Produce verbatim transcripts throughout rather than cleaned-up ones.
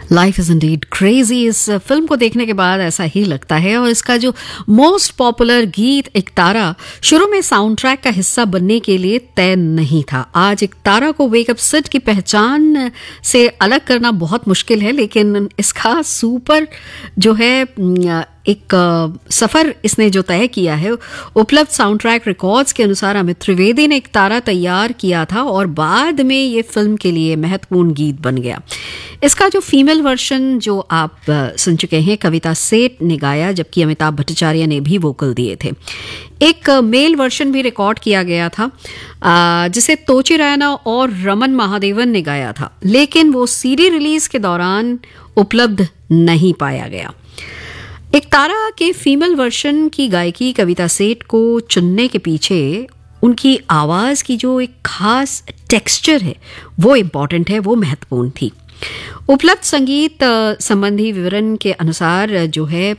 Life is Indeed crazy. इस film को देखने के बाद ऐसा ही लगता है। और इसका जो मोस्ट पॉपुलर गीत एक तारा शुरू में साउंड ट्रैक का हिस्सा बनने के लिए तय नहीं था। आज एक तारा को वेक अप सिड की पहचान से अलग करना बहुत मुश्किल है, लेकिन इसका सुपर जो है एक सफर इसने जो तय किया है, उपलब्ध साउंड ट्रैक रिकॉर्ड्स के अनुसार अमित त्रिवेदी ने एक तारा तैयार किया था और बाद में ये फिल्म के लिए महत्वपूर्ण गीत बन गया। इसका जो फीमेल वर्जन जो आप सुन चुके हैं, कविता सेठ ने गाया, जबकि अमिताभ भट्टाचार्य ने भी वोकल दिए थे। एक मेल वर्जन भी रिकॉर्ड किया गया था जिसे तोची रैना और रमन महादेवन ने गाया था, लेकिन वो सीडी रिलीज के दौरान उपलब्ध नहीं पाया गया। एक तारा के फीमेल वर्जन की गायकी कविता सेठ को चुनने के पीछे उनकी आवाज़ की जो एक खास टेक्सचर है वो इम्पॉर्टेंट है, वो महत्वपूर्ण थी। उपलब्ध संगीत संबंधी विवरण के अनुसार जो है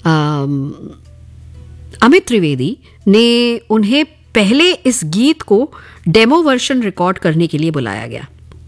अमित त्रिवेदी ने उन्हें पहले इस गीत को डेमो वर्जन रिकॉर्ड करने के लिए बुलाया गया।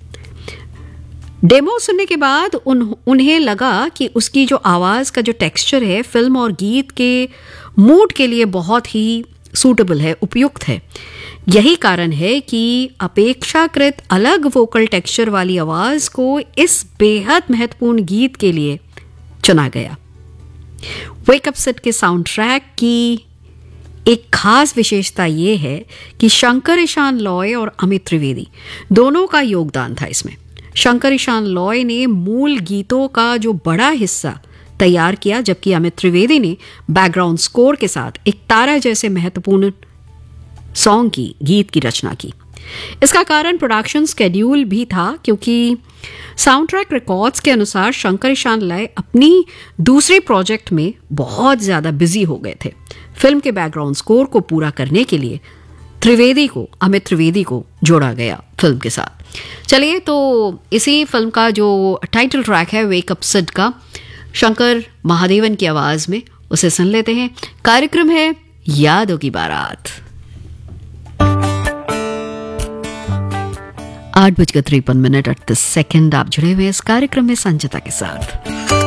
डेमो सुनने के बाद उन, उन्हें लगा कि उसकी जो आवाज़ का जो टेक्सचर है फिल्म और गीत के मूड के लिए बहुत ही सूटेबल है, उपयुक्त है। यही कारण है कि अपेक्षाकृत अलग वोकल टेक्सचर वाली आवाज़ को इस बेहद महत्वपूर्ण गीत के लिए चुना गया। वेक अप सिड के साउंड ट्रैक की एक खास विशेषता यह है कि शंकर ईशान लॉय और अमित त्रिवेदी दोनों का योगदान था इसमें। शंकर ईशान लॉय ने मूल गीतों का जो बड़ा हिस्सा तैयार किया, जबकि अमित त्रिवेदी ने बैकग्राउंड स्कोर के साथ एक तारा जैसे महत्वपूर्ण सॉन्ग की गीत की रचना की। इसका कारण प्रोडक्शन स्केड्यूल भी था, क्योंकि साउंड ट्रैक रिकॉर्ड्स के अनुसार शंकर ईशान लॉय अपनी दूसरे प्रोजेक्ट में बहुत ज़्यादा बिजी हो गए थे। फिल्म के बैकग्राउंड स्कोर को पूरा करने के लिए त्रिवेदी को अमित त्रिवेदी को जोड़ा गया फिल्म के साथ। चलिए, तो इसी फिल्म का जो टाइटल ट्रैक है वेक अप सिड का, शंकर महादेवन की आवाज में, उसे सुन लेते हैं। कार्यक्रम है यादों की बारात। आठ बजकर तिरपन मिनट अड़तीस सेकेंड आप जुड़े हुए इस कार्यक्रम में संचिता के साथ।